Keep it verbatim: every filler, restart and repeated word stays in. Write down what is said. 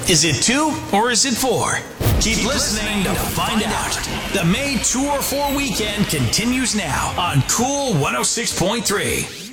Is it two or is it four? Keep listening to find out. The May Tour four weekend continues now on Cool one oh six point three.